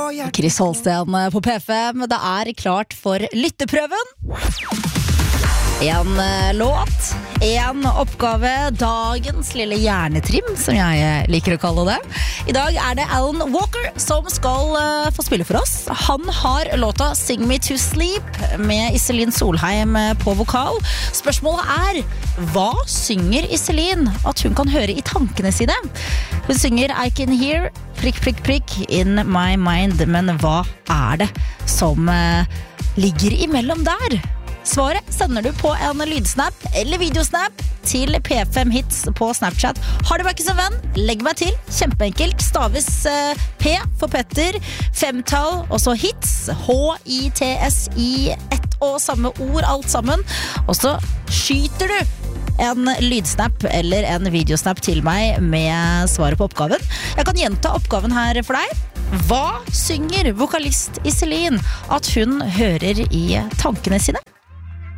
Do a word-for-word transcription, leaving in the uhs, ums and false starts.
Chris Holsten på P fem. Det er klart for lytteprøven. En låt, en oppgave, dagens lille hjernetrim, som jeg liker å kalle det. I dag er det Alan Walker som skal uh, få spille for oss. Han har låta Sing Me To Sleep med Iselin Solheim på vokal. Spørsmålet er, hva synger Iselin at hun kan høre i tankene sine? Hun synger I Can Hear, prikk, prikk, prikk, in my mind, men hva er det som uh, ligger imellom der? Svaret sender du på en lydsnap eller videosnap til P fem Hits på Snapchat. Har du meg ikke som venn? Legg meg til. Kjempeenkelt. Staves uh, P for Petter, femtall, og så Hits, H I T S I, ett og samme ord, alt sammen. Og så skyter du en lydsnap eller en videosnap til meg med svaret på oppgaven. Jeg kan gjenta oppgaven her for deg. Hva synger vokalist Iselin at hun hører i tankene sine?